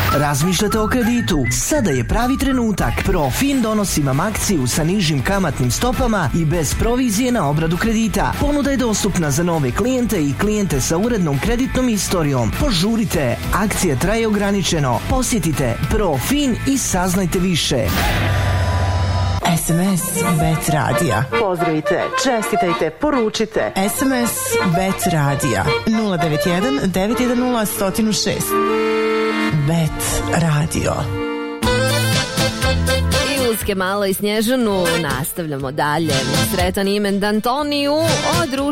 Razmišljate o kreditu? Sada je pravi trenutak. Profin donosi vam akciju sa nižim kamatnim stopama i bez provizije na obradu kredita. Ponuda je dostupna za nove klijente i klijente sa urednom kreditnom istorijom. Požurite, akcija traje ograničeno. Posjetite Profin i saznajte više. SMS Bet Radija. Pozdravite, čestitajte, poručite. SMS Bet Radija 091 910 106. Bet Radio. I uske malo i Snježanu nastavljamo dalje. Sretan imendan Toniju od